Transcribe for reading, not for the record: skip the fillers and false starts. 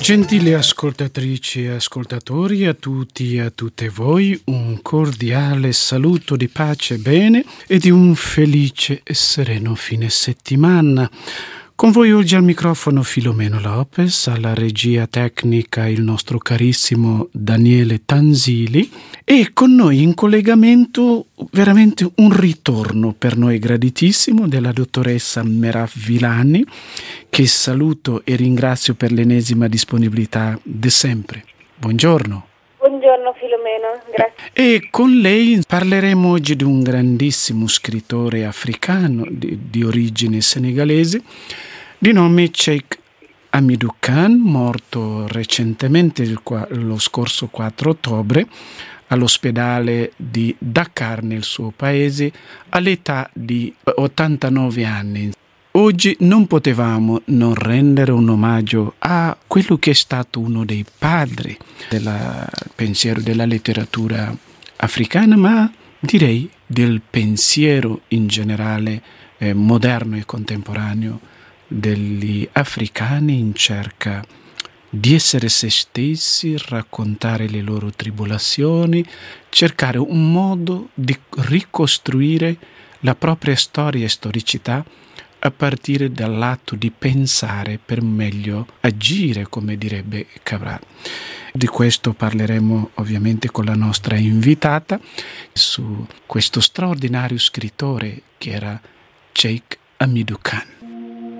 Gentili ascoltatrici e ascoltatori, a tutti e a tutte voi, un cordiale saluto di pace e bene e di un felice e sereno fine settimana. Con voi oggi al microfono Filomeno Lopez, alla regia tecnica il nostro carissimo Daniele Tanzili e con noi in collegamento veramente un ritorno per noi graditissimo della dottoressa Meraf Villani, che saluto e ringrazio per l'ennesima disponibilità di sempre. Buongiorno. Buongiorno Filomeno, grazie. E con lei parleremo oggi di un grandissimo scrittore africano di origine senegalese di nome Cheikh Hamidou Kane, morto recentemente lo scorso 4 ottobre all'ospedale di Dakar nel suo paese all'età di 89 anni. Oggi non potevamo non rendere un omaggio a quello che è stato uno dei padri del pensiero della letteratura africana, ma direi del pensiero in generale moderno e contemporaneo degli africani in cerca di essere se stessi, raccontare le loro tribolazioni, cercare un modo di ricostruire la propria storia e storicità a partire dall'atto di pensare per meglio agire, come direbbe Cabral. Di questo parleremo ovviamente con la nostra invitata su questo straordinario scrittore che era Cheikh Hamidou Kane.